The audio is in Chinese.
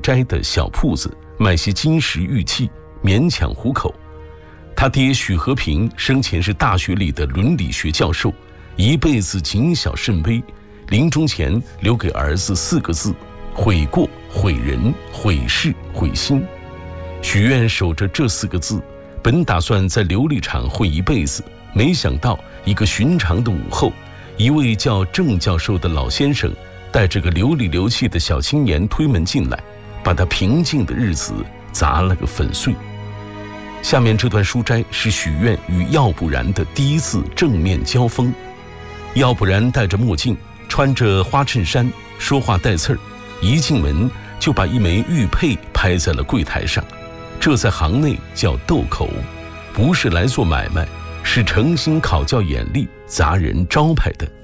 斋的小铺子卖些金石玉器，勉强糊口。他爹许和平生前是大学里的伦理学教授，一辈子谨小慎微，临终前留给儿子4个字：悔过、悔人、悔事、悔心。许愿守着这4个字，本打算在琉璃厂混一辈子，没想到一个寻常的午后，一位叫郑教授的老先生带着个流里流气的小青年推门进来，把他平静的日子砸了个粉碎。下面这段书斋是许愿与耀不然的第一次正面交锋。耀不然戴着墨镜，穿着花衬衫，说话带刺儿，一进门就把一枚玉佩拍在了柜台上，这在行内叫斗口，不是来做买卖，是诚心考教眼力、砸人招牌的。